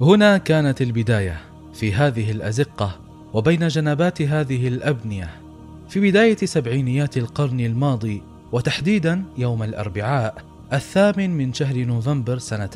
هنا كانت البداية في هذه الأزقة وبين جنبات هذه الأبنية في بداية سبعينيات القرن الماضي، وتحديدا يوم الأربعاء 8 من شهر نوفمبر سنة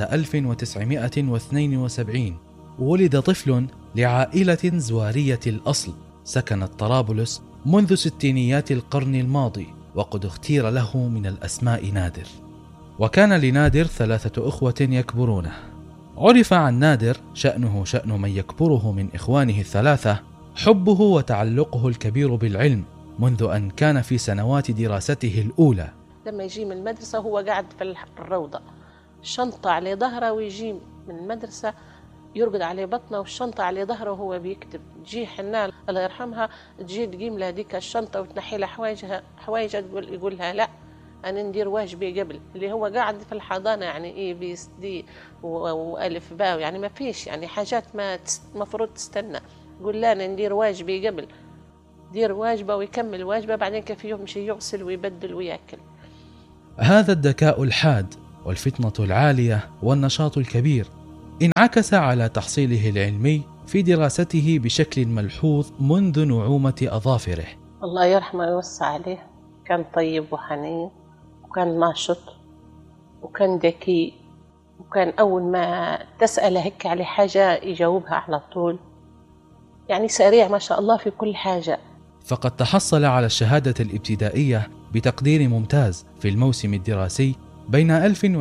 1972 ولد طفل لعائلة زوارية الأصل سكنت طرابلس منذ ستينيات القرن الماضي، وقد اختير له من الأسماء نادر. وكان لنادر 3 أخوة يكبرونه. عرف عن نادر شأنه شأن من يكبره من إخوانه ال3، حبه وتعلقه الكبير بالعلم منذ أن كان في سنوات دراسته الأولى. لما يجي من المدرسة هو قاعد في الروضة، الشنطة على ظهره، ويجي من المدرسة يرقد على بطنه والشنطة على ظهره وهو بيكتب. تجي حنان الله يرحمها تجي تقيم لها ديك الشنطة وتنحي لها حوايجها يقول لها لا أنا ندير واجبي قبل، اللي هو قاعد في الحضانة يعني إيه بي اس دي وألف باء، يعني ما فيش يعني حاجات ما مفروض تستنى. يقول لا أنا ندير واجبي قبل، دير واجبه ويكمل واجبه، بعدين كيف يمشي يغسل ويبدل ويأكل. هذا الذكاء الحاد والفطنة العالية والنشاط الكبير انعكس على تحصيله العلمي في دراسته بشكل ملحوظ منذ نعومة أظافره. الله يرحمه ويوسع عليه، كان طيب وحنين وكان ناشط وكان ذكي، وكان أول ما تسأله هيك على حاجة يجاوبها على طول، يعني سريع ما شاء الله في كل حاجة. فقد تحصل على الشهادة الابتدائية بتقدير ممتاز في الموسم الدراسي بين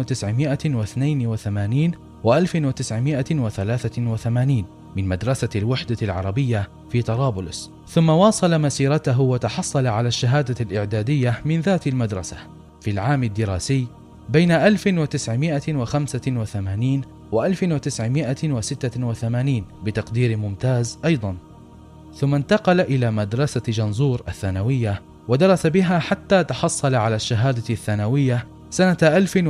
1982 و 1983 من مدرسة الوحدة العربية في طرابلس، ثم واصل مسيرته وتحصل على الشهادة الإعدادية من ذات المدرسة في العام الدراسي بين 1985 و 1986 بتقدير ممتاز أيضا، ثم انتقل إلى مدرسة جنزور الثانوية ودرس بها حتى تحصل على الشهادة الثانوية سنة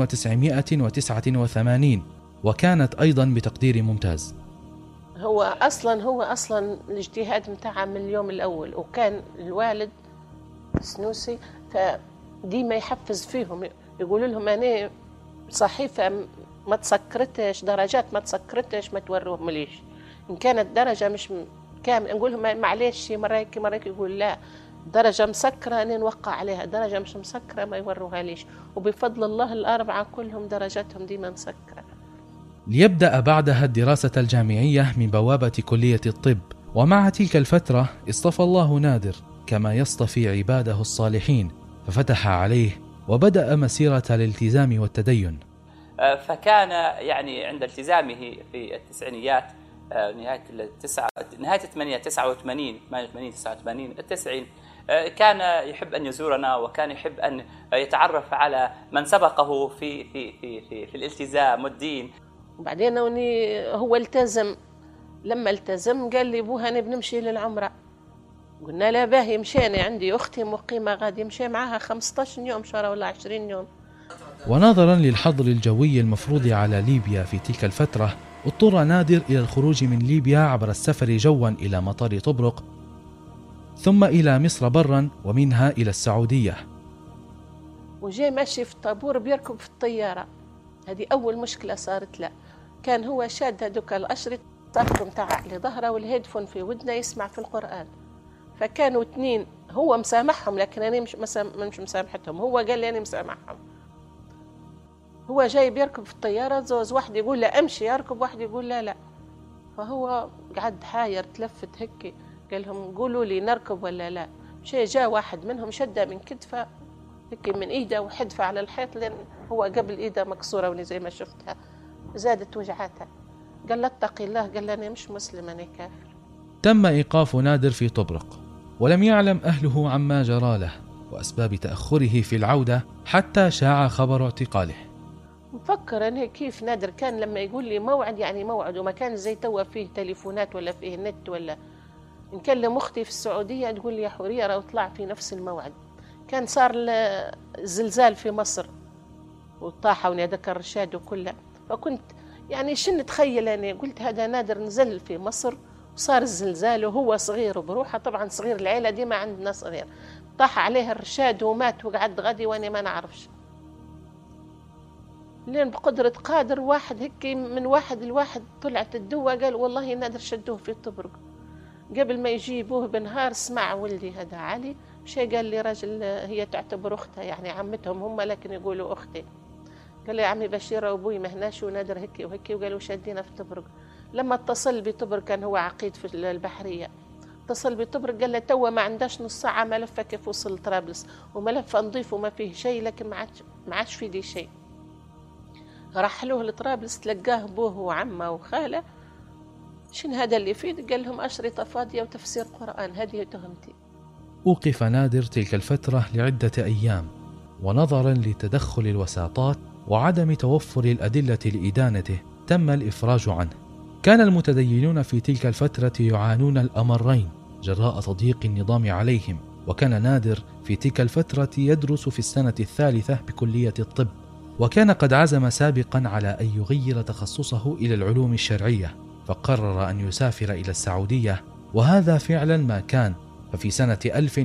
1989 وكانت أيضا بتقدير ممتاز. هو أصلا الاجتهاد متاعه من اليوم الأول، وكان الوالد سنوسي فديما يحفز فيهم، يقول لهم أنا صحيفة ما تسكرتش درجات، ما تسكرتش ما توروهم ليش، إن كانت درجة مش كامل نقول لهم معليش مرة يقول لا درجة مسكرة أنا نوقع عليها، درجة مش مسكرة ما يوروها ليش، وبفضل الله الأربعة كلهم درجاتهم ديما مسكرة. ليبدأ بعدها الدراسة الجامعية من بوابة كلية الطب، ومع تلك الفترة اصطفى الله نادر كما يصطفي عباده الصالحين، ففتح عليه وبدأ مسيرة الالتزام والتدين. فكان يعني عند التزامه في التسعينيات نهاية 89 90 كان يحب أن يزورنا، وكان يحب أن يتعرف على من سبقه في الالتزام والدين. وبعدين هو التزم، لما التزم قال لي أبوها أنا بنمشي للعمرة، قلنا لا باهي مشينا، عندي أختي مقيمة غادي يمشي معها 15 يوم شهر ولا 20 يوم. ونظرا للحظر الجوي المفروض على ليبيا في تلك الفترة اضطر نادر إلى الخروج من ليبيا عبر السفر جوا إلى مطار طبرق ثم إلى مصر برا ومنها إلى السعودية، وجاي ماشي في الطابور بيركب في الطيارة. هذه أول مشكلة صارت له، كان هو شاد هذوك الأشرطة متاع لظهره والهيدفون في ودنه يسمع في القرآن، فكانوا 2 هو مسامحهم لكن أنا مش مسامحتهم، هو قال لي أنا مسامحهم. هو جاي بيركب في الطيارة زوز، واحد يقول له امشي يركب، واحد يقول لا، فهو قعد حاير تلفت هيك، قال لهم قولوا لي نركب ولا لا. شيء جاء واحد منهم شده من كتفه هيك من ايده وحدفه على الحيط، لان هو قبل ايده مكسوره ولي زي ما شفتها زادت وجعاتها. قال له اتقي الله، قال له انا مش مسلم انا كافر. تم ايقاف نادر في طبرق، ولم يعلم اهله عما جرى له واسباب تاخره في العوده حتى شاع خبر اعتقاله. مفكر أنا كيف نادر كان لما يقول لي موعد يعني موعد، وما كان زي توا فيه تليفونات ولا فيه نت، ولا نكلم أختي في السعودية تقول لي يا حورية راه طلع في نفس الموعد. كان صار زلزال في مصر وطاحوا هذاك الرشاد وكله، فكنت يعني شن نتخيل أنا، قلت هذا نادر نزل في مصر وصار الزلزال وهو صغير وبروحه، طبعا صغير العيلة دي ما عندنا صغير، طاح عليه الرشاد ومات وقعد غادي وأنا ما نعرفش. لين بقدرة قادر واحد هيك من واحد لواحد طلعت الدوة، قال والله نادر شدوه في طبرق. قبل ما يجيبوه بنهار سمع ولدي هذا علي شيء، قال لي راجل هي تعتبر أختها، يعني عمتهم هم لكن يقولوا أختي. قال لي يا عمي بشيرة وأبوي مهناش ونادر هيك وهيك، وقالوا شادينا في طبرق. لما اتصل بطبرق، كان هو عقيد في البحرية، اتصل بطبرق قال له توا ما عندهاش نص ساعة ملفه كيف وصل طرابلس، وملف نظيف وما فيه شيء، لكن ما عادش في دي شيء. رحلوه لطرابلس، تلقاه بوه وعمه وخاله. شن هذا اللي يفيد؟ قال لهم أشرطة فاضية وتفسير قرآن، هذه تهمتي. أوقف نادر تلك الفترة لعدة أيام، ونظرا لتدخل الوساطات وعدم توفر الأدلة لإدانته تم الإفراج عنه. كان المتدينون في تلك الفترة يعانون الأمرين جراء تضييق النظام عليهم، وكان نادر في تلك الفترة يدرس في السنة الثالثة بكلية الطب، وكان قد عزم سابقا على أن يغير تخصصه إلى العلوم الشرعية، فقرر أن يسافر إلى السعودية، وهذا فعلا ما كان. ففي سنة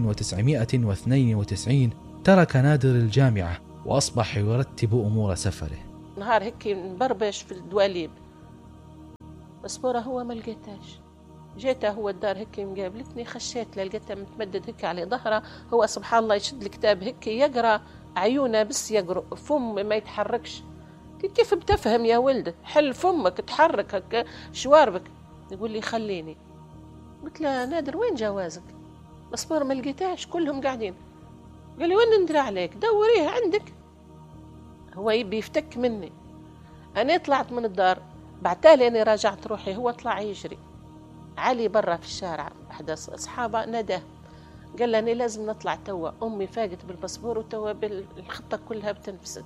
1992 ترك نادر الجامعة وأصبح يرتب أمور سفره. نهار هيك مبربش في الدواليب، باسبوره هو ما لقيتهاش. جيته هو الدار هيك مقابلتني، خشيت لقيته متمدد هيك على ظهره، هو سبحان الله يشد الكتاب هيك يقرأ، عيونه بس يقرأ، فم ما يتحركش. كيف بتفهم يا ولد؟ حل فمك، تحرك هيك شواربك. يقول لي خليني. قلت له نادر وين جوازك؟ باسبور ما لقيتهاش، كلهم قاعدين. قال لي وين ندري عليك؟ دوريها عندك. هو يبي يفتك مني. أنا طلعت من الدار، بعتالي أنا راجعت روحي، هو طلع يجري. علي برا في الشارع أحد أصحابه ناداه، قال له أنا لازم نطلع توا، أمي فاقت بالباسبور وتوا بالخطة كلها بتنفسد.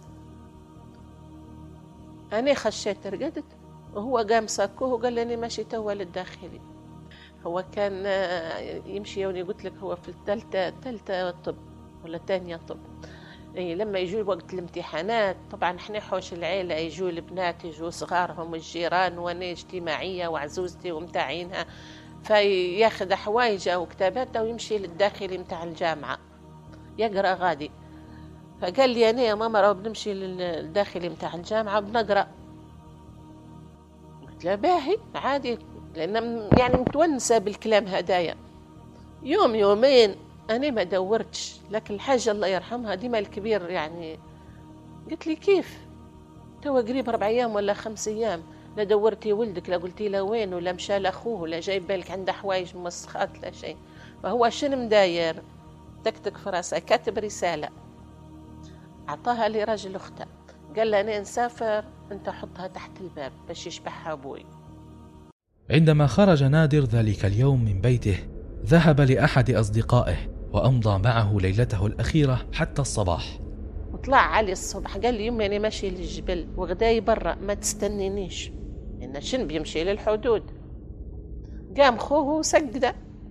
أنا خشيت رقدت، وهو قام ساكوه وقال لي أنا ماشي توا للداخلي. هو كان يمشي يوني، قلت لك هو في الثالثة طب ولا تانية طب. لما يجوا وقت الامتحانات، طبعا احنا حوش العيلة، يجوا البنات يجوا صغارهم الجيران، وانا اجتماعية وعزوزتي ومتاعينها، فياخذ حوايجه وكتاباته ويمشي للداخلي متاع الجامعة يقرأ غادي. فقال لي أنا يا ماما راه بنمشي للداخلي متاع الجامعة بنقرأ. قلت له باهي عادي، لأن يعني متونسة بالكلام هدايا. يوم يومين أنا ما دورتش، لكن الحاجة الله يرحمها ديما الكبير يعني. قلت لي كيف توا قريب 4 أيام ولا 5 أيام لا دورتي ولدك، لا قلتي له وين، ولا مشى لأخوه، ولا جايب بالك عنده حوايج مسخات لا شيء. فهو شنو مداير؟ تكتك في راسه، كاتب رسالة أعطاها لرجل أخته، قال له أنا نسافر، أنت حطها تحت الباب باش يشبعها أبوي. عندما خرج نادر ذلك اليوم من بيته، ذهب لأحد أصدقائه وأمضى معه ليلته الأخيرة حتى الصباح. وطلع علي الصبح قال لي يمي أنا ماشي للجبل وغداي برا، ما تستنينيش، إن شن بيمشي للحدود. قام خوه وسجده،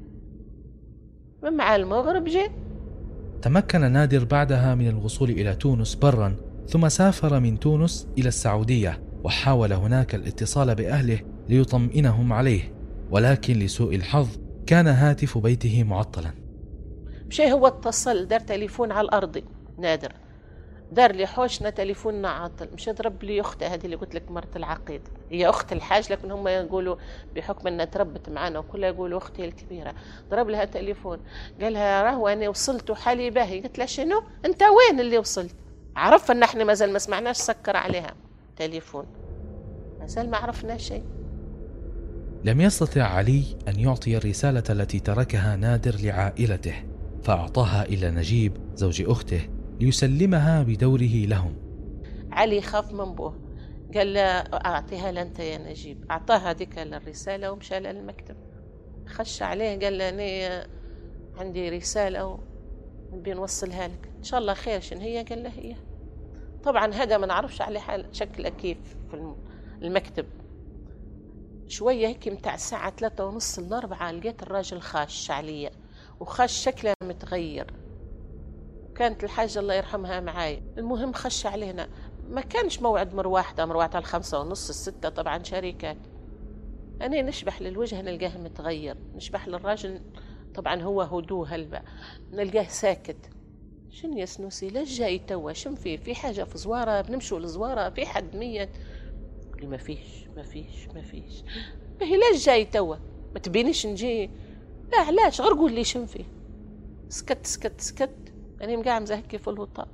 مع المغرب جي. تمكن نادر بعدها من الوصول إلى تونس برا، ثم سافر من تونس إلى السعودية، وحاول هناك الاتصال بأهله ليطمئنهم عليه، ولكن لسوء الحظ كان هاتف بيته معطلا. مشي هو اتصل، دار تليفون على الأرضي نادر، دار لي حوشنا تليفوننا عاطل، مش ضرب لي أختها هذه اللي قلت لك مرت العقيد، هي أخت الحاج لكن هم يقولوا بحكم أنها تربت معنا وكلها يقولوا أختي الكبيرة. ضرب لها تليفون قال لها راهو أنا وصلت وحالي باهي. قلت له شنو أنت وين اللي وصلت؟ عرف أن احنا مازال ما سمعناش، سكر عليها تليفون، مازال ما عرفنا شيء. لم يستطع علي أن يعطي الرسالة التي تركها نادر لعائلته، فأعطاها إلى نجيب زوج أخته ليسلمها بدوره لهم. علي خاف من بوه، قال له أعطيها لأنت يا نجيب. أعطاها هذيك الرسالة ومشى للمكتب، خش عليه قال له أنا عندي رسالة ونبي نوصلها لك، إن شاء الله خير. شن هي؟ قال له هي. طبعا هذا ما نعرفش عليه حال شكله كيف في المكتب. شوية هيك متاع الساعة 3:30 ل 4 لقيت الراجل خاش عليا، وخاش شكله متغير، كانت الحاجة الله يرحمها معاي. المهم خش علينا، ما كانش موعد مروحة على 5:30 6، طبعا شركات. أنا نشبح للوجه نلقاه متغير، نشبح للراجل طبعا هو هدوء هلبة، نلقاه ساكت. شن يا سنوسي لاش جاي توا؟ شن في حاجة في زوارة؟ بنمشوا لزوارة؟ في حد ميت؟ قولي ما فيش. باهي لاش جاي توا؟ ما تبينيش نجي؟ لا علاش؟ غير قول لي شن فيه. سكت أنا مقاعد مزهكي في الوطاء.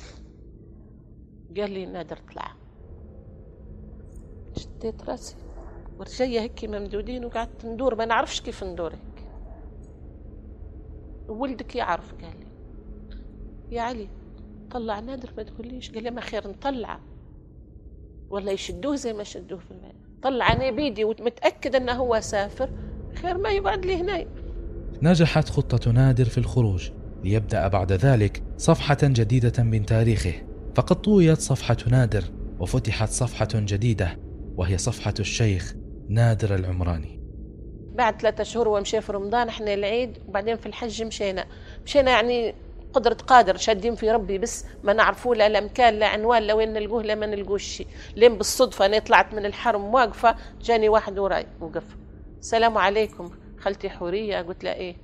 قال لي نادر طلع. شديت راسي ورجلي هيك ممدودين وقعدت ندور، ما نعرفش كيف ندور هيك. ولدك يعرف. قال لي يا علي طلع نادر ما تقوليش. قال لي ما خير نطلعه ولا يشدوه زي ما شدوه في الماء. طلع انا بيدي ومتأكد انه هو سافر، خير ما يقعد لي هنا. نجحت خطة نادر في الخروج ليبدأ بعد ذلك صفحة جديدة من تاريخه، فقد طويت صفحة نادر وفتحت صفحة جديدة وهي صفحة الشيخ نادر العمراني. بعد 3 شهور ومشي في رمضان احنا العيد، وبعدين في الحج مشينا يعني قدرة قادر شادين في ربي، بس ما نعرفوا لا مكان لا عنوان، لا وين نلقوه لا ما نلقوش شيء. لين بالصدفة انا طلعت من الحرم واقفة، جاني واحد وراي وقف. السلام عليكم خالتي حورية. قلت له ايه؟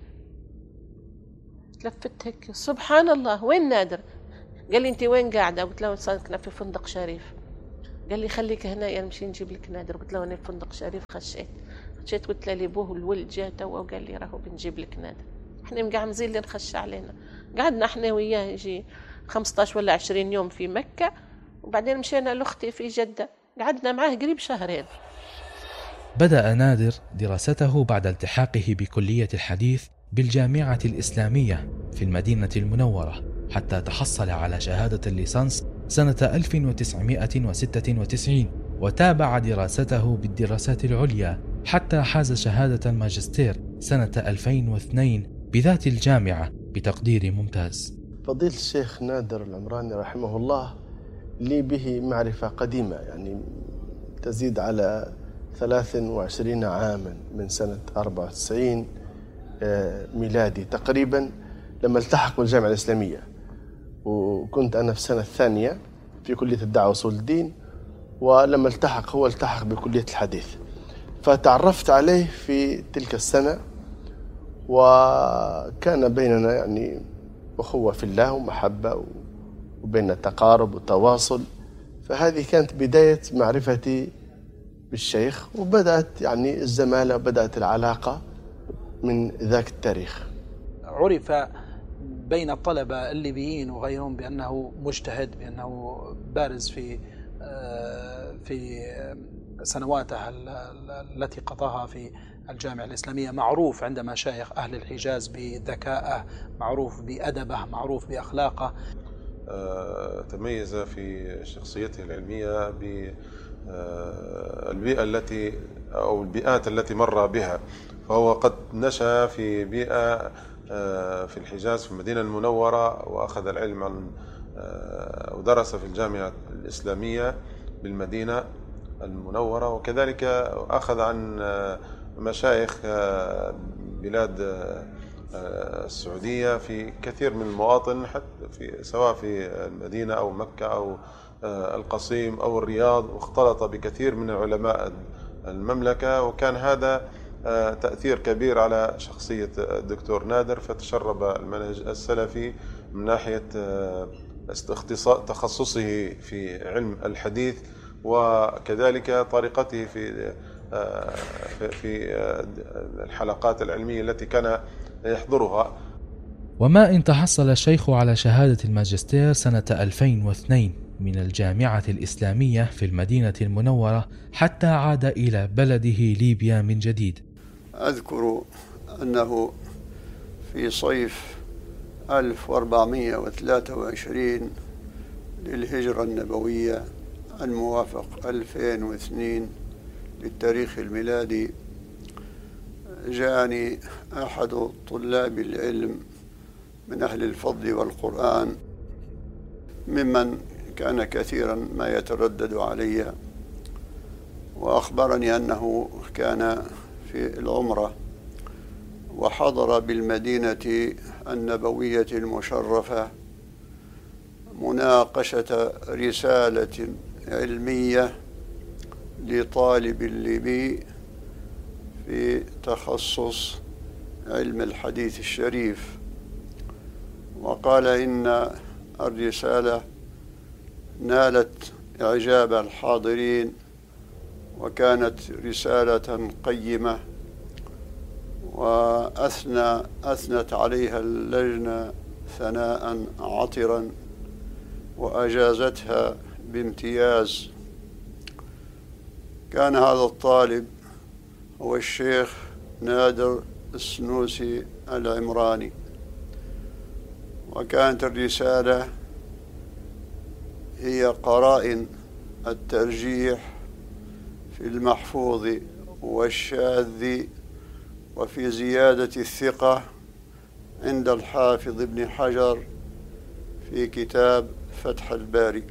تلفت هيك سبحان الله وين نادر؟ قال لي انت وين قاعدة؟ قلت له ساكنة في فندق شريف. قال لي خليك هنا نمشي نجيب لك نادر. قلت له انا في فندق شريف. خشيت قلت له لابوه الولد جاء توا وقال لي راهو بنجيب لك نادر. احنا مقعمزين اللي نخش علينا. قعدنا احنا وياه يجي 15 ولا 20 يوم في مكة، وبعدين مشينا لاختي في جدة، قعدنا معاه قريب 2 شهر. بدأ نادر دراسته بعد التحاقه بكلية الحديث بالجامعة الإسلامية في المدينة المنورة، حتى تحصل على شهادة الليسانس سنة 1996، وتابع دراسته بالدراسات العليا حتى حاز شهادة الماجستير سنة 2002 بذات الجامعة بتقدير ممتاز. فضيلة الشيخ نادر العمراني رحمه الله لي به معرفة قديمة، يعني تزيد على 23 عاما، من سنة 94 ميلادي تقريبا لما التحق بالجامعة الإسلامية، وكنت أنا في السنة الثانية في كلية الدعوة وأصول الدين، ولما هو التحق بكلية الحديث، فتعرفت عليه في تلك السنة، وكان بيننا يعني أخوة في الله ومحبة وبيننا تقارب وتواصل. فهذه كانت بداية معرفتي بالشيخ، وبدأت يعني الزمالة وبدأت العلاقة من ذاك التاريخ. عرف بين الطلبة الليبيين وغيرهم بأنه مجتهد، بأنه بارز في سنواته التي قضاها في الجامعة الإسلامية، معروف عند مشايخ أهل الحجاز بذكائه، معروف بأدبه، معروف بأخلاقه. تميز في شخصيته العلمية بالبيئة البيئات التي مر بها، فهو قد نشأ في بيئة في الحجاز في المدينة المنورة، وأخذ العلم عن ودرس في الجامعة الإسلامية بالمدينة المنورة، وكذلك أخذ عن مشايخ بلاد السعودية في كثير من المواطن، حتى سواء في المدينة أو مكة أو القصيم أو الرياض، واختلط بكثير من علماء المملكة، وكان هذا تأثير كبير على شخصية الدكتور نادر، فتشرب المنهج السلفي من ناحية تخصصه في علم الحديث، وكذلك طريقته في الحلقات العلمية التي كان يحضرها. وما إن تحصل الشيخ على شهادة الماجستير سنة 2002 من الجامعة الإسلامية في المدينة المنورة حتى عاد إلى بلده ليبيا من جديد. أذكر أنه في صيف 1423 للهجرة النبوية الموافق 2002 للتاريخ الميلادي، جاءني أحد طلاب العلم من أهل الفضل والقرآن، ممن كان كثيرا ما يتردد علي، وأخبرني أنه كان في العمرة وحضر بالمدينة النبوية المشرفة مناقشة رسالة علمية لطالب ليبي في تخصص علم الحديث الشريف، وقال إن الرسالة نالت إعجاب الحاضرين وكانت رسالة قيمة، وأثنت عليها اللجنة ثناء عطرا وأجازتها بامتياز. كان هذا الطالب هو الشيخ نادر السنوسي العمراني، وكانت الرسالة هي قرائن الترجيح في المحفوظ والشاذ وفي زيادة الثقة عند الحافظ ابن حجر في كتاب فتح الباري.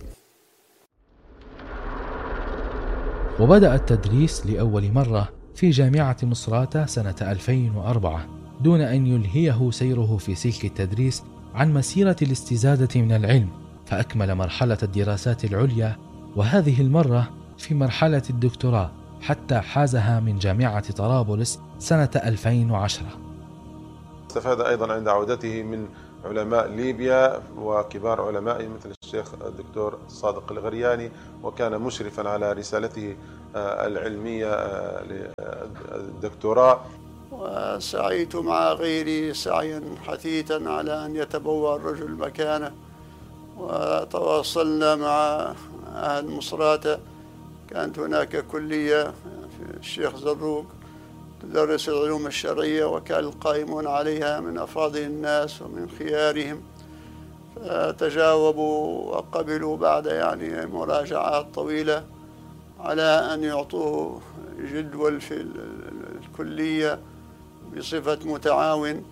وبدأ التدريس لأول مرة في جامعة مصراتة سنة 2004 دون أن يلهيه سيره في سلك التدريس عن مسيرة الاستزادة من العلم، فأكمل مرحلة الدراسات العليا، وهذه المرة في مرحلة الدكتوراه، حتى حازها من جامعة طرابلس سنة 2010. استفاد أيضا عند عودته من علماء ليبيا وكبار علماء مثل الشيخ الدكتور صادق الغرياني، وكان مشرفا على رسالته العلمية للدكتوراه. وسعيت مع غيري سعيا حثيثا على أن يتبوأ الرجل مكانه، وتواصلنا مع أهل مصراتة. كانت هناك كلية في الشيخ زروق تدرس العلوم الشرعية، وكان القائمون عليها من أفاضل الناس ومن خيارهم، فتجاوبوا وقبلوا بعد مراجعات طويلة على أن يعطوه جدول في الكلية بصفة متعاون.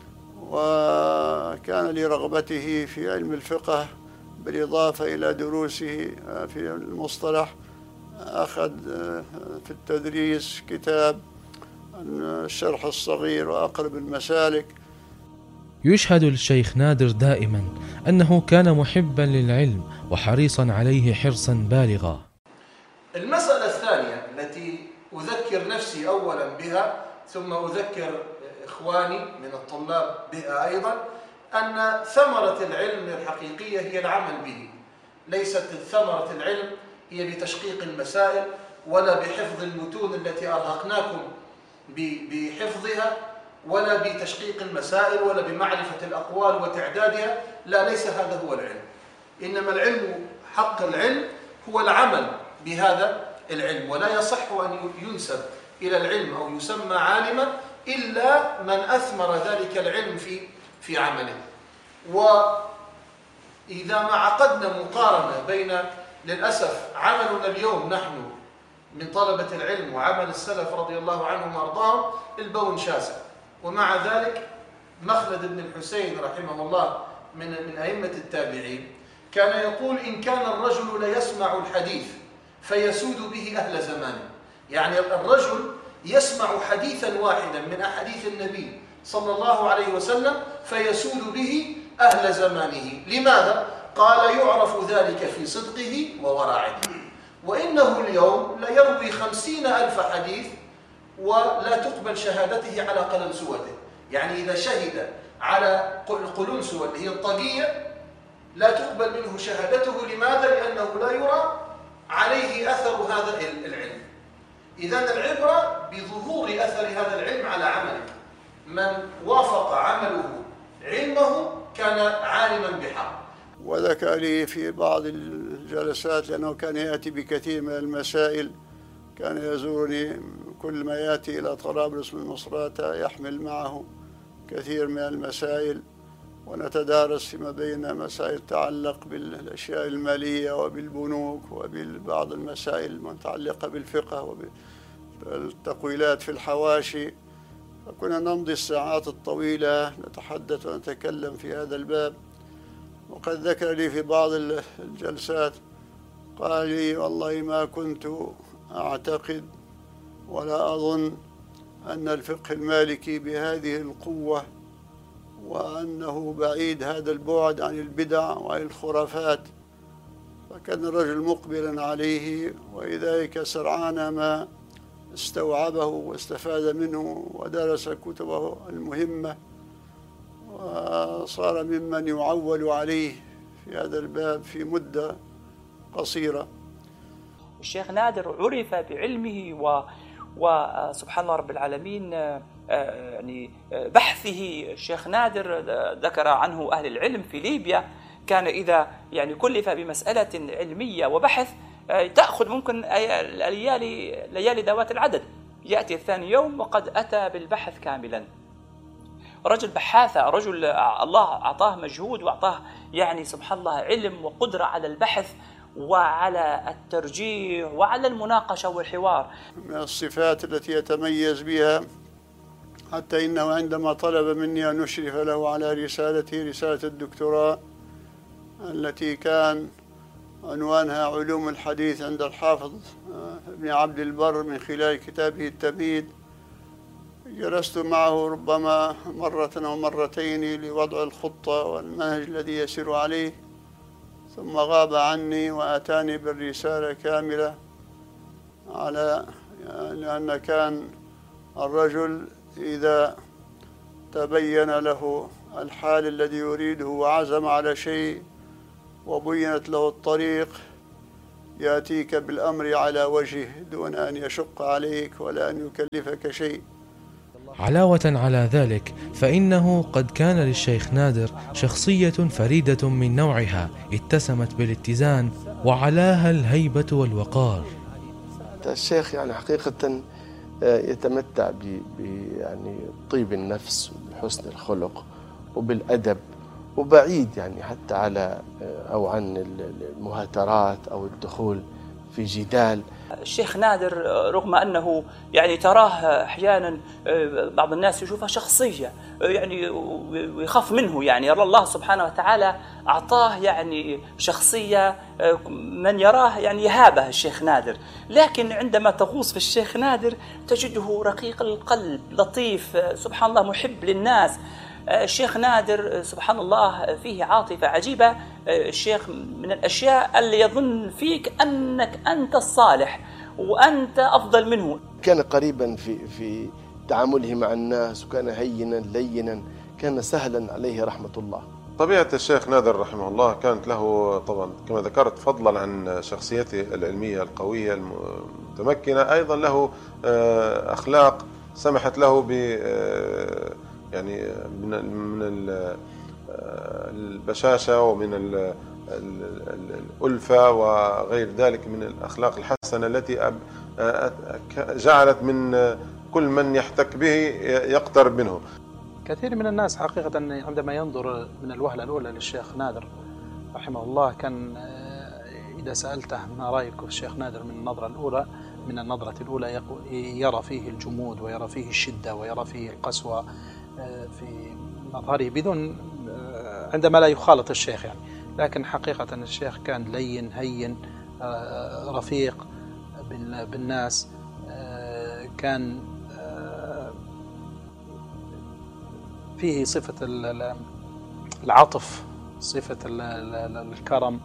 وكان لرغبته في علم الفقه بالإضافة إلى دروسه في المصطلح أخذ في التدريس كتاب الشرح الصغير وأقرب المسالك. يشهد الشيخ نادر دائما أنه كان محبا للعلم وحريصا عليه حرصا بالغا. المسألة الثانية التي أذكر نفسي أولا بها ثم أذكر إخواني من الطلاب بها أيضا، أن ثمرة العلم الحقيقية هي العمل به. ليست ثمرة العلم هي بتشقيق المسائل ولا بحفظ المتون التي أرهقناكم بحفظها، ولا بتشقيق المسائل ولا بمعرفة الأقوال وتعدادها. لا، ليس هذا هو العلم. إنما العلم، حق العلم هو العمل بهذا العلم، ولا يصح أن ينسب إلى العلم أو يسمى عالما إلا من أثمر ذلك العلم في عمله. وإذا ما عقدنا مقارنة بين، للأسف عملنا اليوم نحن من طلبة العلم وعمل السلف رضي الله عنهم وأرضاهم، البون شاسع. ومع ذلك مخلد بن الحسين رحمه الله من أئمة التابعين كان يقول: إن كان الرجل ليسمع الحديث فيسود به أهل زمانه. يعني الرجل يسمع حديثا واحدا من أحاديث النبي صلى الله عليه وسلم فيسود به أهل زمانه. لماذا؟ قال: يعرف ذلك في صدقه وورعه. وإنه اليوم ليروي 50,000 حديث ولا تقبل شهادته على قلنسوته. يعني إذا شهد على القلنسوة اللي هي الطاقية لا تقبل منه شهادته. لماذا؟ لأنه لا يرى عليه أثر هذا العلم. إذن العبرة بظهور أثر هذا العلم على عمله. من وافق عمله علمه كان عالما بحق. وذكر لي في بعض الجلسات، لأنه كان يأتي بكثير من المسائل، كان يزورني كل ما يأتي إلى طرابلس من مصراتة يحمل معه كثير من المسائل، ونتدارس فيما بين مسائل تتعلق بالأشياء المالية وبالبنوك وبعض المسائل المتعلقة بالفقه وبالتقويلات في الحواشي. فكنا نمضي الساعات الطويلة نتحدث ونتكلم في هذا الباب. وقد ذكر لي في بعض الجلسات، قال لي: والله ما كنت أعتقد ولا أظن أن الفقه المالكي بهذه القوة، وأنه بعيد هذا البعد عن البدع وعن الخرافات. فكان الرجل مقبلا عليه، ولذلك سرعان ما استوعبه واستفاد منه ودرس كتبه المهمة. وصار ممن يعول عليه في هذا الباب في مدة قصيرة. الشيخ نادر عرف بعلمه وسبحان الله رب العالمين يعني بحثه. الشيخ نادر ذكر عنه أهل العلم في ليبيا كان إذا يعني كلف بمسألة علمية وبحث تأخذ ممكن ليالي ذوات العدد، يأتي الثاني يوم وقد أتى بالبحث كاملا. رجل بحاثة، رجل الله أعطاه مجهود وأعطاه يعني سبحان الله علم وقدرة على البحث وعلى الترجيح وعلى المناقشة والحوار. من الصفات التي يتميز بها حتى إنه عندما طلب مني أن أشرف له على رسالته، رسالة الدكتوراه التي كان عنوانها علوم الحديث عند الحافظ ابن عبد البر من خلال كتابه التمهيد، جلست معه ربما مرة أو مرتين لوضع الخطة والمنهج الذي يسير عليه، ثم غاب عني وأتاني بالرسالة كاملة على لأن كان الرجل إذا تبين له الحال الذي يريده وعزم على شيء وبينت له الطريق يأتيك بالأمر على وجهه دون أن يشق عليك ولا أن يكلفك شيء. علاوة على ذلك فإنه قد كان للشيخ نادر شخصية فريدة من نوعها اتسمت بالاتزان وعلاها الهيبة والوقار. الشيخ يعني حقيقة يتمتع يعني طيب النفس وبحسن الخلق وبالأدب، وبعيد يعني حتى على أو عن المهاترات أو الدخول في جدال. الشيخ نادر رغم أنه يعني تراه أحيانا بعض الناس يشوفها شخصية يعني ويخاف منه، يعني يرى الله سبحانه وتعالى أعطاه يعني شخصية من يراه يعني يهابه الشيخ نادر، لكن عندما تغوص في الشيخ نادر تجده رقيق القلب لطيف سبحان الله محب للناس. الشيخ نادر سبحان الله فيه عاطفة عجيبة. الشيخ من الأشياء اللي يظن فيك أنك أنت الصالح وأنت أفضل منه. كان قريبا في تعامله مع الناس، وكان هينا لينا، كان سهلا عليه رحمة الله. طبيعة الشيخ نادر رحمه الله كانت له طبعا كما ذكرت فضلا عن شخصيته العلمية القوية المتمكنة، أيضا له أخلاق سمحت له ب يعني من البشاشة ومن الألفة وغير ذلك من الأخلاق الحسنة التي جعلت من كل من يحتك به يقترب منه. كثير من الناس حقيقة عندما ينظر من الوهلة الأولى للشيخ نادر رحمه الله كان إذا سألته ما رأيك في الشيخ نادر من النظرة الأولى يرى فيه الجمود ويرى فيه الشدة ويرى فيه القسوة في مظهره بدون عندما لا يخالط الشيخ يعني، لكن حقيقة الشيخ كان لين هين رفيق بالناس، كان فيه صفة العطف، صفة الكرم،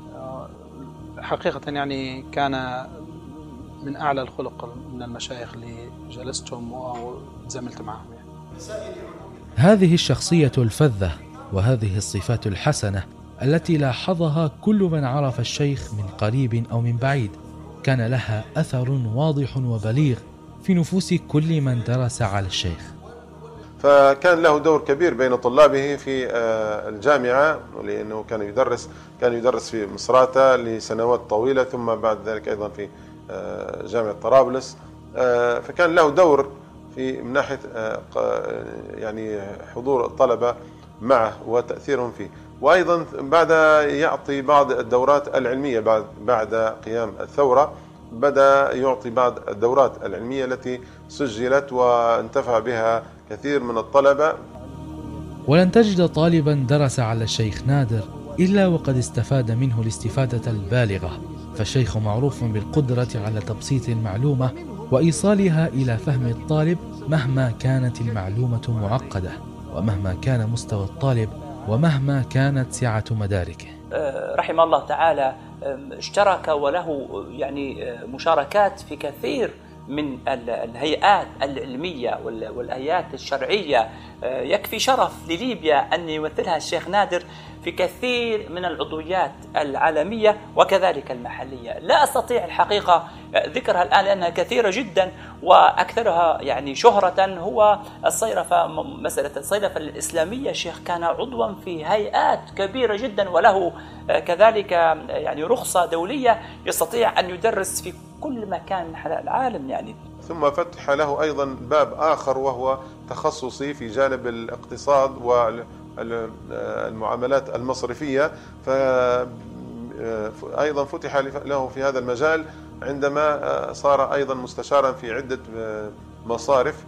حقيقة يعني كان من أعلى الخلق من المشايخ اللي جلستهم أو زملت معهم يعني. هذه الشخصية الفذة وهذه الصفات الحسنة التي لاحظها كل من عرف الشيخ من قريب أو من بعيد كان لها أثر واضح وبليغ في نفوس كل من درس على الشيخ. فكان له دور كبير بين طلابه في الجامعة، لأنه كان يدرس في مصراتة لسنوات طويلة، ثم بعد ذلك أيضا في جامعة طرابلس، فكان له دور من ناحية يعني حضور الطلبة معه وتأثيرهم فيه، وأيضا بعد يعطي بعض الدورات العلمية بعد قيام الثورة، بدأ يعطي بعض الدورات العلمية التي سجلت وانتفع بها كثير من الطلبة. ولن تجد طالبا درس على الشيخ نادر إلا وقد استفاد منه الاستفادة البالغة، فالشيخ معروف بالقدرة على تبسيط المعلومة وإيصالها إلى فهم الطالب مهما كانت المعلومة معقدة، ومهما كان مستوى الطالب، ومهما كانت سعة مداركه. رحمه الله تعالى اشترك وله يعني مشاركات في كثير من الهيئات العلمية والهيئات الشرعية يكفي شرف لليبيا أن يمثلها الشيخ نادر في كثير من العضويات العالمية وكذلك المحلية. لا أستطيع الحقيقة ذكرها الآن لأنها كثيرة جدا، وأكثرها يعني شهرة هو الصيرفة. مسألة الصيرفة الإسلامية الشيخ كان عضوا في هيئات كبيرة جدا، وله كذلك يعني رخصة دولية يستطيع أن يدرس في كل مكان على العالم يعني. ثم فتح له أيضا باب آخر وهو تخصصي في جانب الاقتصاد والمعاملات المصرفية، فأيضا فتح له في هذا المجال عندما صار أيضا مستشارا في عدة مصارف،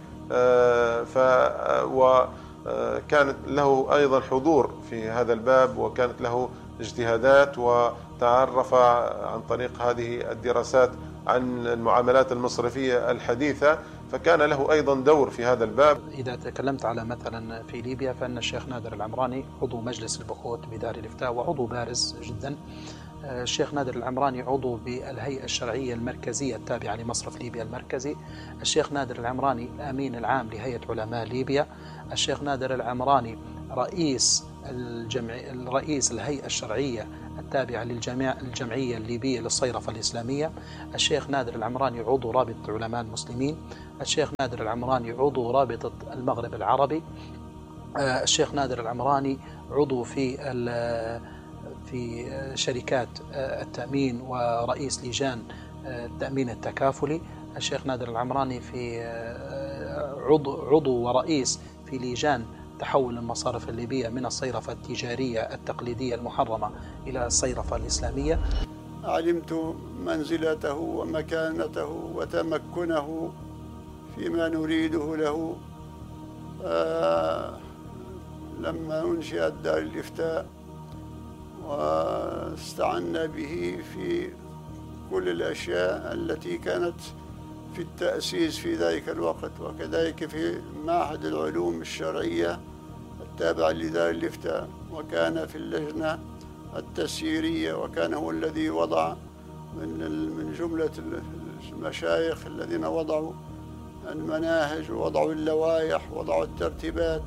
وكانت له أيضا حضور في هذا الباب، وكانت له اجتهادات، وتعرف عن طريق هذه الدراسات عن المعاملات المصرفية الحديثة، فكان له أيضا دور في هذا الباب. إذا تكلمت على مثلا في ليبيا فإن الشيخ نادر العمراني عضو مجلس البحوث بدار الإفتاء وعضو بارز جدا. الشيخ نادر العمراني عضو بالهيئة الشرعية المركزية التابعة لمصرف ليبيا المركزي. الشيخ نادر العمراني الأمين العام لهيئة علماء ليبيا. الشيخ نادر العمراني رئيس الهيئة الشرعية التابعة للجمعية الليبية للصيرفة الإسلامية. الشيخ نادر العمراني عضو رابطة علماء المسلمين. الشيخ نادر العمراني عضو رابطة المغرب العربي. الشيخ نادر العمراني عضو في شركات التأمين ورئيس لجان التأمين التكافلي. الشيخ نادر العمراني في عضو ورئيس في لجان تحول المصارف الليبية من الصيرفة التجارية التقليدية المحرمة إلى الصيرفة الإسلامية. علمت منزلته ومكانته وتمكنه فيما نريده له لما أنشئت دار الإفتاء، واستعنا به في كل الأشياء التي كانت في التأسيس في ذلك الوقت، وكذلك في معهد العلوم الشرعية التابع لدار الإفتاء، وكان في اللجنة التسييرية، وكان هو الذي وضع من جملة المشايخ الذين وضعوا المناهج ووضعوا اللوائح ووضعوا الترتيبات.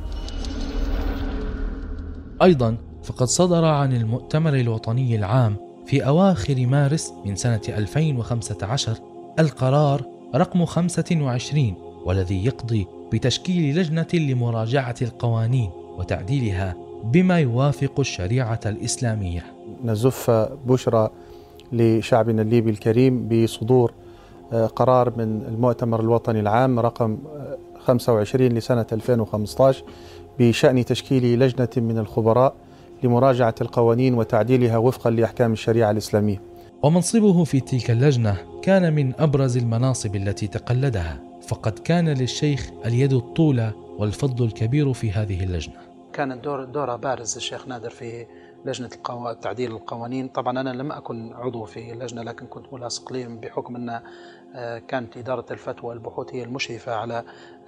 أيضا فقد صدر عن المؤتمر الوطني العام في أواخر مارس من سنة 2015 القرار رقم 25، والذي يقضي بتشكيل لجنة لمراجعة القوانين وتعديلها بما يوافق الشريعة الإسلامية. نزف بشرى لشعبنا الليبي الكريم بصدور قرار من المؤتمر الوطني العام رقم 25 لسنة 2015 بشأن تشكيل لجنة من الخبراء لمراجعة القوانين وتعديلها وفقا لأحكام الشريعة الإسلامية. ومنصبه في تلك اللجنة كان من أبرز المناصب التي تقلدها، فقد كان للشيخ اليد الطولى والفضل الكبير في هذه اللجنة. كان دوره بارز الشيخ نادر في لجنة تعديل القوانين. طبعا أنا لم أكن عضو في اللجنة، لكن كنت ملاصق لهم بحكم أن كانت إدارة الفتوى والبحوث هي المشرفة على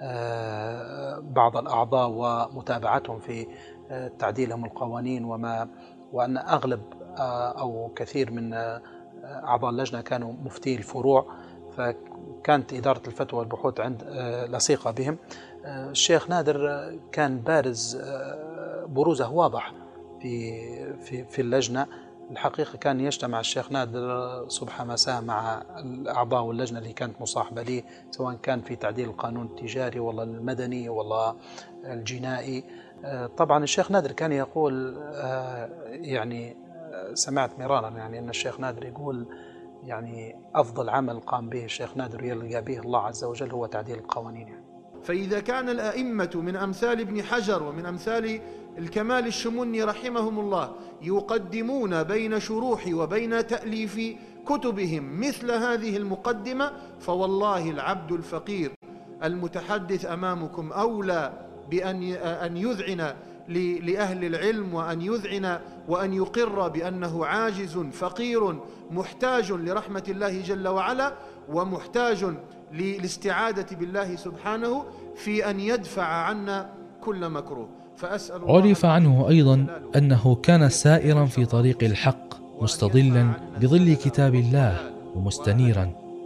بعض الأعضاء ومتابعتهم في تعديلهم القوانين، وأن أغلب أو كثير من أعضاء اللجنة كانوا مفتي الفروع، فكانت إدارة الفتوى والبحوث عند لصيقة بهم. الشيخ نادر كان بارز، بروزه واضح في اللجنة. الحقيقة كان يجتمع الشيخ نادر صبح مساء مع الأعضاء واللجنة اللي كانت مصاحبة لي، سواء كان في تعديل القانون التجاري ولا المدني ولا الجنائي. طبعا الشيخ نادر كان يقول، يعني سمعت مرارا يعني أن الشيخ نادر يقول يعني أفضل عمل قام به الشيخ نادر يلقى به الله عز وجل هو تعديل القوانين يعني. فإذا كان الأئمة من أمثال ابن حجر ومن أمثال الكمال الشمني رحمهم الله يقدمون بين شروح وبين تأليف كتبهم مثل هذه المقدمة، فوالله العبد الفقير المتحدث أمامكم أولى بأن يذعن لأهل العلم، وأن يذعن وأن يقر بأنه عاجز فقير محتاج لرحمة الله جل وعلا، ومحتاج للاستعادة بالله سبحانه في أن يدفع عنا كل مكروه. عرف عنه أيضا أنه كان سائرا في طريق الحق، مستظلا بظل كتاب الله ومستنيرا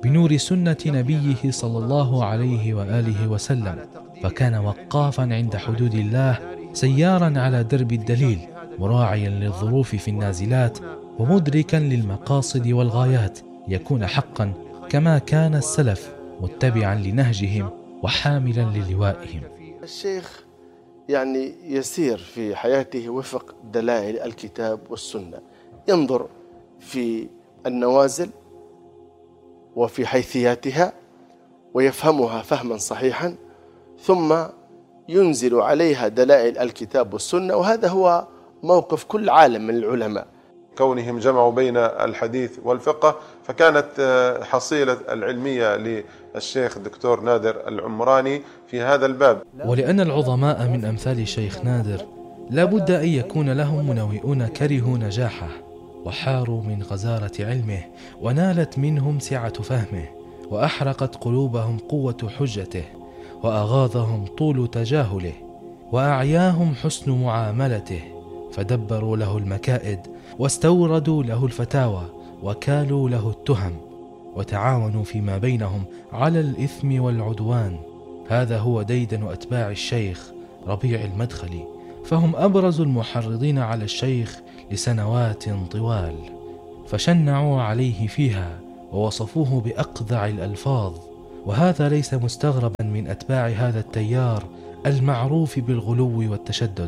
بنور سنة نبيه صلى الله عليه وآله وسلم، فكان وقافا عند حدود الله، سيارا على درب الدليل، مراعيا للظروف في النازلات، ومدركا للمقاصد والغايات ليكون حقا كما كان السلف، متبعا لنهجهم وحاملا للوائهم. الشيخ يعني يسير في حياته وفق دلائل الكتاب والسنة، ينظر في النوازل وفي حيثياتها ويفهمها فهما صحيحا، ثم ينزل عليها دلائل الكتاب والسنة، وهذا هو موقف كل عالم من العلماء. كونهم جمعوا بين الحديث والفقه، فكانت حصيلة العلمية للشيخ الدكتور نادر العمراني في هذا الباب. ولأن العظماء من أمثال الشيخ نادر لا بد أن يكون لهم منوئون كرهوا نجاحه وحاروا من غزارة علمه، ونالت منهم سعة فهمه، وأحرقت قلوبهم قوة حجته، وأغاظهم طول تجاهله، وأعياهم حسن معاملته، فدبروا له المكائد، واستوردوا له الفتاوى، وكالوا له التهم، وتعاونوا فيما بينهم على الإثم والعدوان. هذا هو ديدن أتباع الشيخ ربيع المدخلي، فهم أبرز المحرضين على الشيخ لسنوات طوال، فشنعوا عليه فيها ووصفوه بأقذع الألفاظ، وهذا ليس مستغربا من أتباع هذا التيار المعروف بالغلو والتشدد.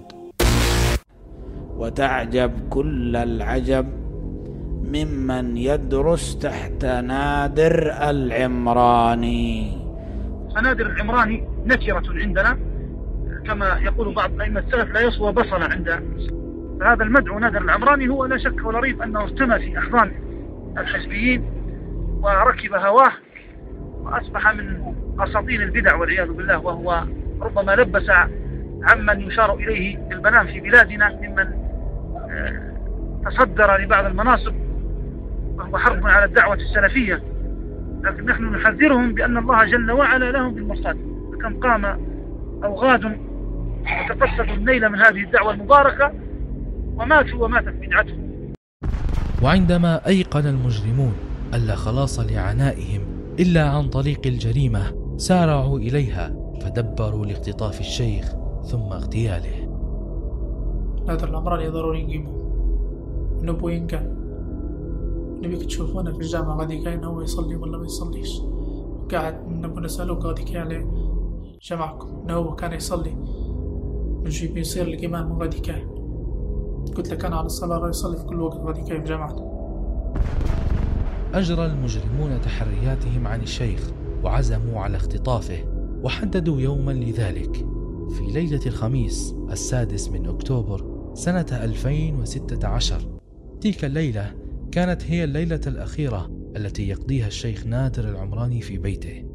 وتعجب كل العجب ممن يدرس تحت نادر العمراني. فنادر العمراني نكرة عندنا، كما يقول بعض أئمة السلف لا يصوى بصلا عندنا. فهذا المدعو نادر العمراني هو لا شك ولا ريب أنه ارتمى في أحضان الحزبيين وركب هواه، وأصبح من أساطين البدع والعياذ بالله، وهو ربما لبس عمن يشار إليه بالبنان في بلادنا ممن تصدر لبعض المناصب، وهو حرب على الدعوة السلفية. لكن نحن نحذرهم بأن الله جل وعلا لهم بالمرصاد، فكم قام أوغاد وتقصدوا النيل من هذه الدعوة المباركة وماتوا وماتت بدعتهم. وعندما أيقن المجرمون ألا خلاص لعنائهم إلا عن طريق الجريمة، سارعوا إليها فدبروا لاختطاف الشيخ ثم اغتياله. نادر العمراني ضروري نقيمه، نبو إن كان نبيك تشوفونا في الجامعة غادي كاين هو يصلي ولا ما يصليش، قاعد نبو نسألوك غادي كاين جمعكم هو كان يصلي نجيب يصير الإمام غادي كاين، قلت لك أنا على الصلاة راه يصلي في كل وقت غادي كاين في جامعته. أجرى المجرمون تحرياتهم عن الشيخ وعزموا على اختطافه، وحددوا يوما لذلك في ليلة الخميس 6 من أكتوبر سنة 2016. تلك الليلة كانت هي الليلة الأخيرة التي يقضيها الشيخ نادر العمراني في بيته.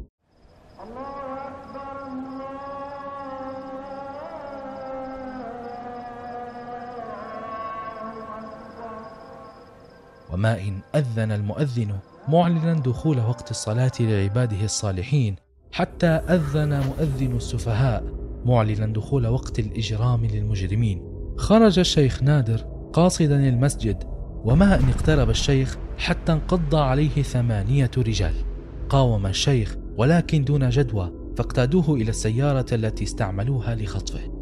وما إن أذن المؤذن معلنا دخول وقت الصلاة لعباده الصالحين، حتى أذن مؤذن السفهاء معلنا دخول وقت الإجرام للمجرمين. خرج الشيخ نادر قاصدا المسجد، وما أن اقترب الشيخ حتى انقض عليه 8 رجال. قاوم الشيخ ولكن دون جدوى، فاقتادوه إلى السيارة التي استعملوها لخطفه.